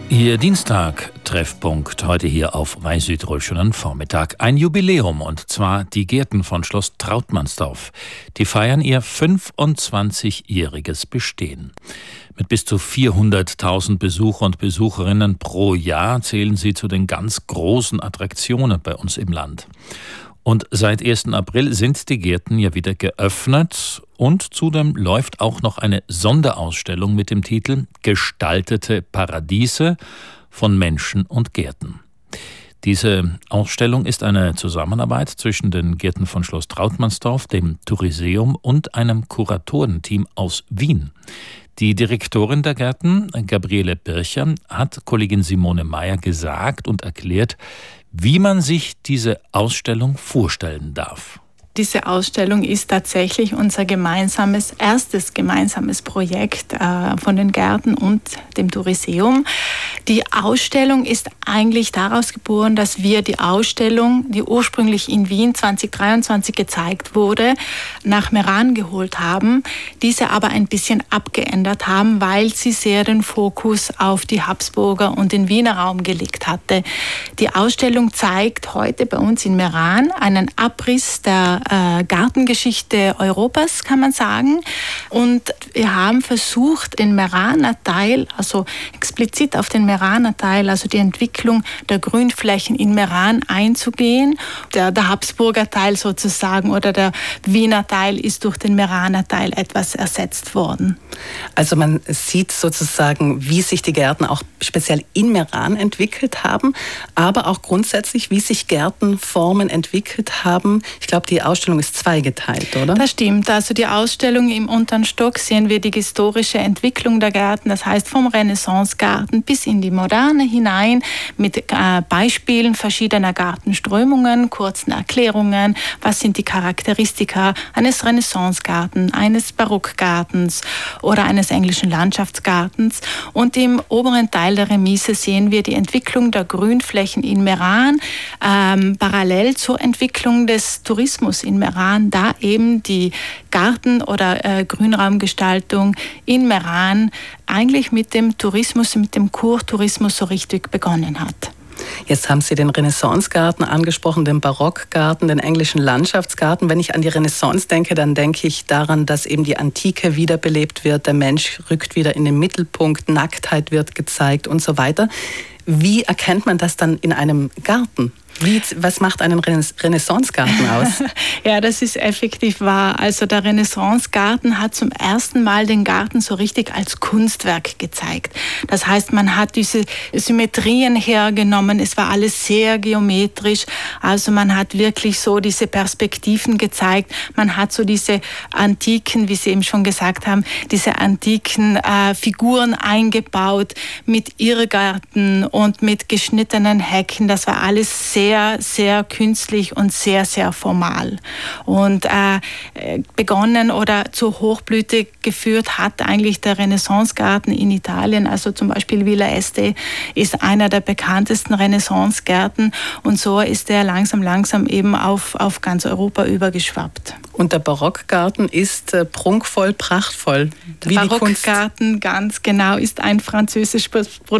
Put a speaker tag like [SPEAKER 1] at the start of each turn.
[SPEAKER 1] Ihr Dienstag-Treffpunkt heute hier auf Süddeutschland Vormittag. Ein Jubiläum, und zwar die Gärten von Schloss Trautmannsdorf. Die feiern ihr 25-jähriges Bestehen. Mit bis zu 400.000 Besucher und Besucherinnen pro Jahr zählen sie zu den ganz großen Attraktionen bei uns im Land. Und seit 1. April sind die Gärten ja wieder geöffnet, und zudem läuft auch noch eine Sonderausstellung mit dem Titel Gestaltete Paradiese von Menschen und Gärten. Diese Ausstellung ist eine Zusammenarbeit zwischen den Gärten von Schloss Trautmannsdorf, dem Touriseum und einem Kuratorenteam aus Wien. Die Direktorin der Gärten, Gabriele Bircher, hat Kollegin Simone Meyer gesagt und erklärt, wie man sich diese Ausstellung vorstellen darf.
[SPEAKER 2] Diese Ausstellung ist tatsächlich unser erstes gemeinsames Projekt von den Gärten und dem Touriseum. Die Ausstellung ist eigentlich daraus geboren, dass wir die Ausstellung, die ursprünglich in Wien 2023 gezeigt wurde, nach Meran geholt haben, diese aber ein bisschen abgeändert haben, weil sie sehr den Fokus auf die Habsburger und den Wiener Raum gelegt hatte. Die Ausstellung zeigt heute bei uns in Meran einen Abriss der Gartengeschichte Europas, kann man sagen. Und wir haben versucht, den Meraner Teil, also explizit auf den Meraner Teil, also die Entwicklung der Grünflächen in Meran einzugehen. Der Habsburger Teil sozusagen oder der Wiener Teil ist durch den Meraner Teil etwas ersetzt worden.
[SPEAKER 3] Also man sieht sozusagen, wie sich die Gärten auch speziell in Meran entwickelt haben, aber auch grundsätzlich, wie sich Gärtenformen entwickelt haben. Ich glaube, die Ausstellung ist zweigeteilt, oder?
[SPEAKER 2] Das stimmt. Also die Ausstellung im unteren Stock sehen wir die historische Entwicklung der Gärten, das heißt vom Renaissancegarten bis in die Moderne hinein mit Beispielen verschiedener Gartenströmungen, kurzen Erklärungen, was sind die Charakteristika eines Renaissancegartens, eines Barockgartens oder eines englischen Landschaftsgartens. Und im oberen Teil der Remise sehen wir die Entwicklung der Grünflächen in Meran, parallel zur Entwicklung des Tourismus in Meran, da eben die Garten- oder Grünraumgestaltung in Meran eigentlich mit dem Tourismus, mit dem Kurtourismus so richtig begonnen hat.
[SPEAKER 3] Jetzt haben Sie den Renaissancegarten angesprochen, den Barockgarten, den englischen Landschaftsgarten. Wenn ich an die Renaissance denke, dann denke ich daran, dass eben die Antike wiederbelebt wird, der Mensch rückt wieder in den Mittelpunkt, Nacktheit wird gezeigt und so weiter. Wie erkennt man das dann in einem Garten? Was macht einen Renaissancegarten aus?
[SPEAKER 2] Ja, das ist effektiv wahr. Also der Renaissancegarten hat zum ersten Mal den Garten so richtig als Kunstwerk gezeigt. Das heißt, man hat diese Symmetrien hergenommen. Es war alles sehr geometrisch. Also man hat wirklich so diese Perspektiven gezeigt. Man hat so diese antiken, wie Sie eben schon gesagt haben, diese antiken Figuren eingebaut mit Irrgärten und mit geschnittenen Hecken. Das war alles sehr, sehr künstlich und sehr, sehr formal. Und begonnen oder zur Hochblüte geführt hat eigentlich der Renaissancegarten in Italien. Also zum Beispiel Villa Este ist einer der bekanntesten Renaissancegärten, und so ist er langsam eben auf ganz Europa übergeschwappt.
[SPEAKER 3] Und der Barockgarten ist prunkvoll, prachtvoll.
[SPEAKER 2] Der Barockgarten, ganz genau, ist ein französisches